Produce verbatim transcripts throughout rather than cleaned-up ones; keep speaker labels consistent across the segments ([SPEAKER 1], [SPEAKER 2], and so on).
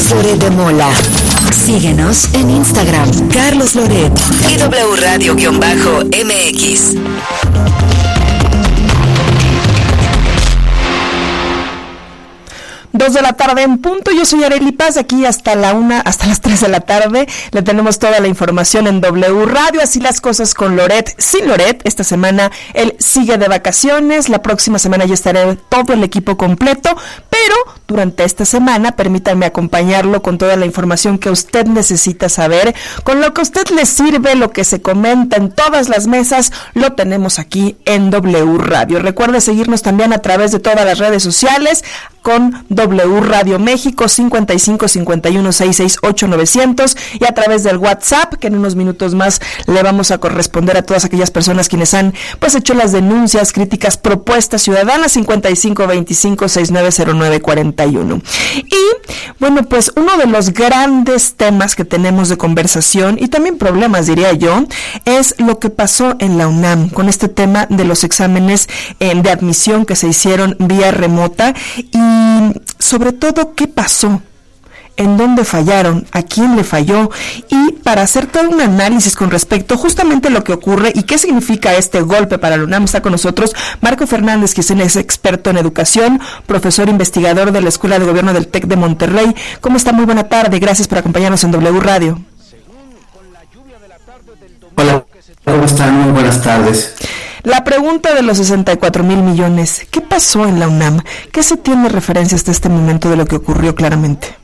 [SPEAKER 1] Carlos Loret de Mola. Síguenos en Instagram, Carlos Loret y W Radio-M X.
[SPEAKER 2] Dos de la tarde en punto. Yo soy Arely Paz, aquí hasta la una, hasta las tres de la tarde. Le tenemos toda la información en W Radio. Así las cosas con Loret. Sin Loret, esta semana él sigue de vacaciones. La próxima semana ya estaré todo el equipo completo. Pero durante esta semana, permítanme acompañarlo con toda la información que usted necesita saber. Con lo que a usted le sirve, lo que se comenta en todas las mesas, lo tenemos aquí en W Radio. Recuerde seguirnos también a través de todas las redes sociales con W Radio México cincuenta y cinco cincuenta y uno sesenta y seis ocho novecientos y a través del WhatsApp, que en unos minutos más le vamos a corresponder a todas aquellas personas quienes han pues hecho las denuncias, críticas, propuestas ciudadanas. Cincuenta y cinco veinticinco sesenta y nueve cero nueve cuarenta y uno. Y bueno, pues uno de los grandes temas que tenemos de conversación y también problemas, diría yo, es lo que pasó en la UNAM con este tema de los exámenes eh, de admisión que se hicieron vía remota y sobre todo qué pasó, en dónde fallaron, a quién le falló, y para hacer todo un análisis con respecto justamente a lo que ocurre y qué significa este golpe para la UNAM, está con nosotros Marco Fernández, que es experto en educación, profesor investigador de la Escuela de Gobierno del TEC de Monterrey. ¿Cómo está? Muy buena tarde, gracias por acompañarnos en W Radio.
[SPEAKER 3] Hola, ¿cómo están? Muy buenas tardes.
[SPEAKER 2] La pregunta de los sesenta y cuatro mil millones, ¿qué pasó en la UNAM? ¿Qué se tiene referencia hasta este momento de lo que ocurrió claramente?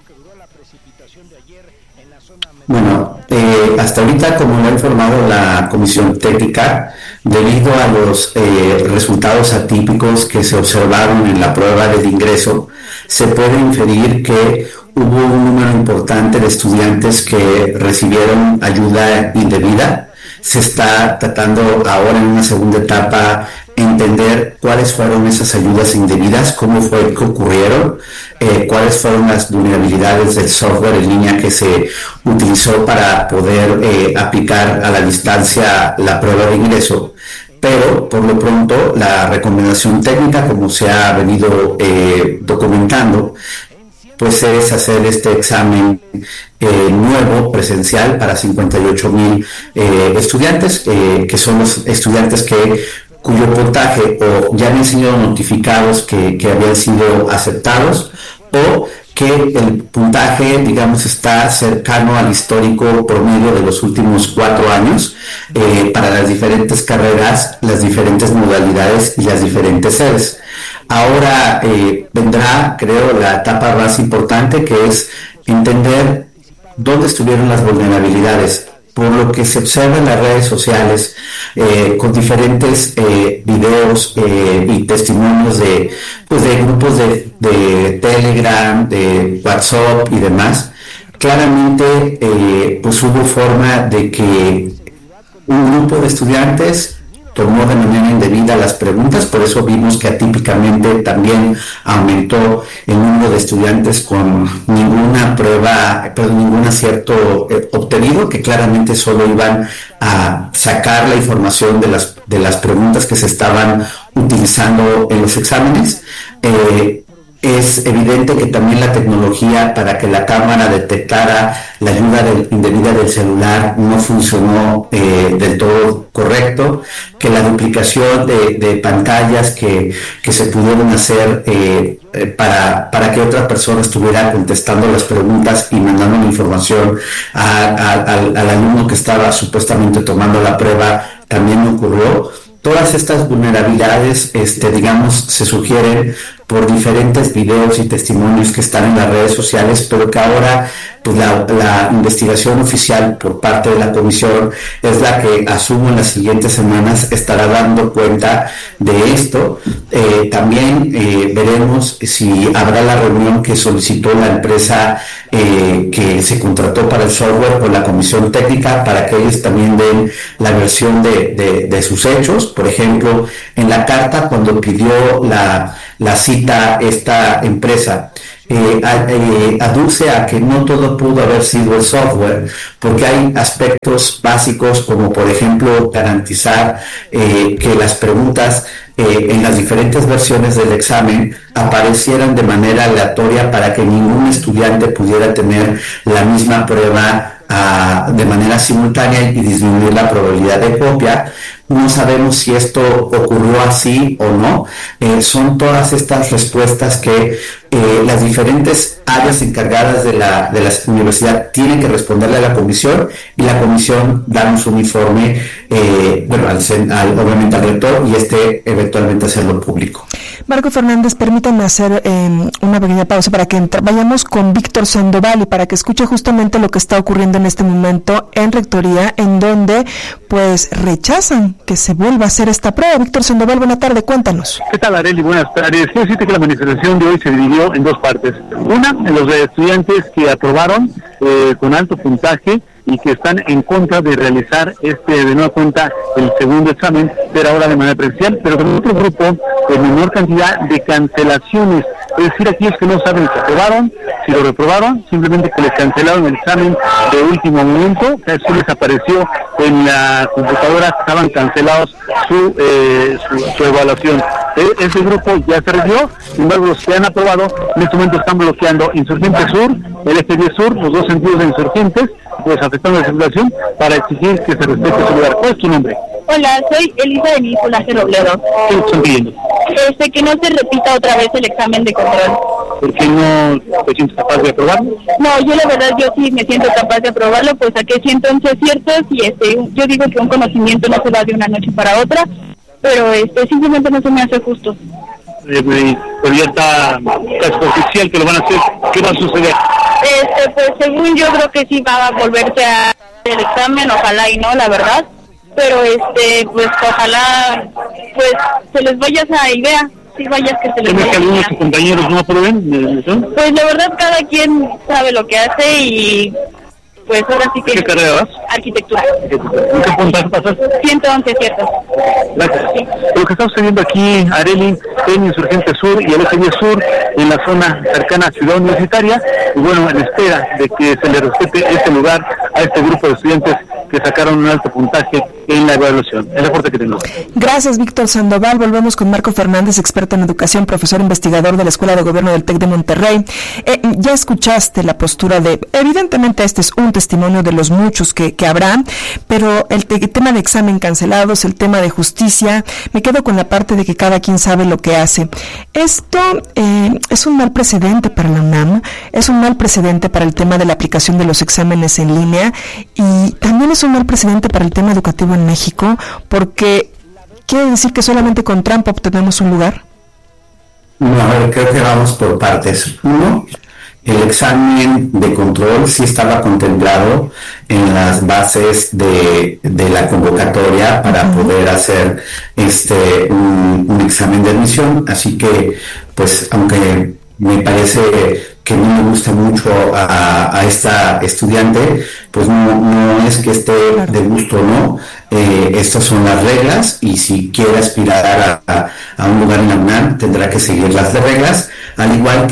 [SPEAKER 3] Bueno, eh, hasta ahorita, como lo ha informado la Comisión Técnica, debido a los eh, resultados atípicos que se observaron en la prueba del ingreso, se puede inferir que hubo un número importante de estudiantes que recibieron ayuda indebida. Se está tratando ahora en una segunda etapa entender cuáles fueron esas ayudas indebidas, cómo fue que ocurrieron, eh, cuáles fueron las vulnerabilidades del software en línea que se utilizó para poder eh, aplicar a la distancia la prueba de ingreso. Pero, por lo pronto, la recomendación técnica, como se ha venido eh, documentando, pues es hacer este examen eh, nuevo, presencial, para cincuenta y ocho mil eh, estudiantes, eh, que son los estudiantes que cuyo puntaje o ya habían sido notificados que, que habían sido aceptados, o que el puntaje, digamos, está cercano al histórico promedio de los últimos cuatro años eh, para las diferentes carreras, las diferentes modalidades y las diferentes sedes. Ahora eh, vendrá, creo, la etapa más importante, que es entender dónde estuvieron las vulnerabilidades. Por lo que se observa en las redes sociales, eh, con diferentes eh, videos eh, y testimonios de, pues de grupos de, de Telegram, de WhatsApp y demás, claramente eh, pues hubo forma de que un grupo de estudiantes tomó de manera indebida las preguntas. Por eso vimos que atípicamente también aumentó el número de estudiantes con ninguna prueba, perdón, ningún acierto eh, obtenido, que claramente solo iban a sacar la información de las, de las preguntas que se estaban utilizando en los exámenes. Eh, Es evidente que también la tecnología para que la cámara detectara la ayuda del, indebida del celular no funcionó eh, del todo correcto, que la duplicación de, de pantallas que, que se pudieron hacer eh, eh, para, para que otra persona estuviera contestando las preguntas y mandando la información a, a, al, al alumno que estaba supuestamente tomando la prueba también ocurrió. Todas estas vulnerabilidades, este, digamos, se sugieren por diferentes videos y testimonios que están en las redes sociales, pero que ahora pues la, la investigación oficial por parte de la comisión es la que, asumo, en las siguientes semanas estará dando cuenta de esto. Eh, también eh, veremos si habrá la reunión que solicitó la empresa eh, que se contrató para el software con la comisión técnica, para que ellos también den la versión de, de, de sus hechos. Por ejemplo, en la carta, cuando pidió la, la cita esta empresa, Eh, eh, aduce a que no todo pudo haber sido el software, porque hay aspectos básicos como, por ejemplo, garantizar eh, que las preguntas eh, en las diferentes versiones del examen aparecieran de manera aleatoria para que ningún estudiante pudiera tener la misma prueba a, de manera simultánea y disminuir la probabilidad de copia. No sabemos si esto ocurrió así o no. Eh, son todas estas respuestas que eh, las diferentes áreas encargadas de la, de la universidad tienen que responderle a la comisión, y la comisión darnos un informe, eh, bueno, al, al, obviamente al rector, y este eventualmente hacerlo público.
[SPEAKER 2] Marco Fernández, permítanme hacer eh, una pequeña pausa para que entra, vayamos con Víctor Sandoval y para que escuche justamente lo que está ocurriendo en este momento en Rectoría, en donde pues rechazan que se vuelva a hacer esta prueba. Víctor Sandoval, buena tarde, cuéntanos.
[SPEAKER 4] ¿Qué tal, Arely? Buenas tardes. Quiero decirte que la manifestación de hoy se dividió en dos partes. Una, en los estudiantes que aprobaron eh, con alto puntaje y que están en contra de realizar este, de nueva cuenta, el segundo examen, pero ahora de manera presencial, pero con otro grupo de menor cantidad de cancelaciones, es decir, aquellos que no saben si aprobaron, si lo reprobaron, simplemente que les cancelaron el examen de último momento, que eso les apareció en la computadora, que estaban cancelados su, eh, su, su evaluación. E- ese grupo ya se regió, sin embargo los que han aprobado en este momento están bloqueando Insurgente Sur, el Eje diez Sur, los dos sentidos de Insurgentes, pues afectando la circulación para exigir que se respete su lugar. ¿Cuál es tu nombre?
[SPEAKER 5] Hola, soy Elisa Denise Olaje Robledo.
[SPEAKER 4] ¿Qué están pidiendo?
[SPEAKER 5] Este, que no se repita otra vez el examen de control.
[SPEAKER 4] ¿Por qué no te sientes capaz de aprobarlo?
[SPEAKER 5] No, yo la verdad, yo sí me siento capaz de aprobarlo, pues saqué ciento once aciertos y este, yo digo que un conocimiento no se va de una noche para otra, pero este simplemente no se me hace justo.
[SPEAKER 4] Eh, pero ya está casi oficial que lo van a hacer. ¿Qué va a suceder?
[SPEAKER 5] Este, pues según yo creo que sí va a volverse a hacer el examen, ojalá y no, la verdad, pero este, pues ojalá pues se les vaya esa idea, sí vayas que se les vaya.
[SPEAKER 4] ¿Tienes que algunos de tus compañeros no aprueben?
[SPEAKER 5] Pues la verdad cada quien sabe lo que hace y pues ahora sí que...
[SPEAKER 4] ¿Qué carrera vas?
[SPEAKER 5] Arquitectura.
[SPEAKER 4] ¿En qué puntaje pasas?
[SPEAKER 5] ciento once, cierto.
[SPEAKER 4] Gracias.
[SPEAKER 5] Sí.
[SPEAKER 4] Lo que está sucediendo aquí, Arely, en Insurgente Sur y el Eje diez Sur, en la zona cercana a Ciudad Universitaria, y bueno, en espera de que se le respete este lugar a este grupo de estudiantes que sacaron un alto puntaje en la evaluación. El reporte que tengo.
[SPEAKER 2] Gracias, Víctor Sandoval. Volvemos con Marco Fernández, experto en educación, profesor investigador de la Escuela de Gobierno del TEC de Monterrey. Eh, ya escuchaste la postura de, evidentemente este es un testimonio de los muchos que, que habrá, pero el, te, el tema de examen cancelados, el tema de justicia, me quedo con la parte de que cada quien sabe lo que hace. Esto eh, es un mal precedente para la UNAM, es un mal precedente para el tema de la aplicación de los exámenes en línea, y también es un mal precedente para el tema educativo en México, porque ¿quiere decir que solamente con trampa obtenemos un lugar?
[SPEAKER 3] No, a ver, creo que vamos por partes. Uno, el examen de control sí estaba contemplado en las bases de, de la convocatoria para poder hacer este un, un examen de admisión, así que pues aunque me parece que no me gusta mucho a, a esta estudiante, pues no, no es que esté de gusto o no, eh, estas son las reglas, y si quiere aspirar a, a, a un lugar en la UNAM tendrá que seguir las reglas, al igual que